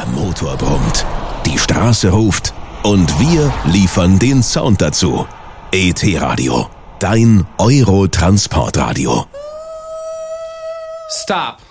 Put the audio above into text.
Der Motor brummt, die Straße ruft und wir liefern den Sound dazu. ET-Radio, dein Euro-Transportradio. Stop.